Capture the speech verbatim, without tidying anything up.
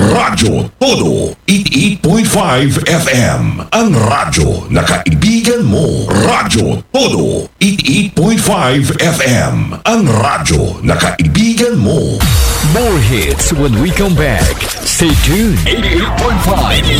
Radyo Todo, eighty-eight point five F M. Ang radyo na kaibigan mo. Radyo Todo, eighty-eight point five F M. Ang radyo na kaibigan mo. More hits when we come back. Stay tuned. eighty-eight point five